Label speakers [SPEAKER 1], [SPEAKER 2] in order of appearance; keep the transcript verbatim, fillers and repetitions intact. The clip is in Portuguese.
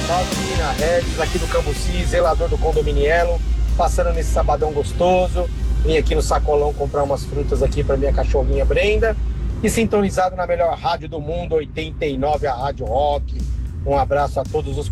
[SPEAKER 1] Salve menina Regis, aqui do Cambuci, zelador do Condominielo, passando nesse sabadão gostoso. Vim aqui no Sacolão comprar umas frutas aqui para minha cachorrinha Brenda. E sintonizado na melhor rádio do mundo, oitenta e nove, a Rádio Rock. Um abraço a todos os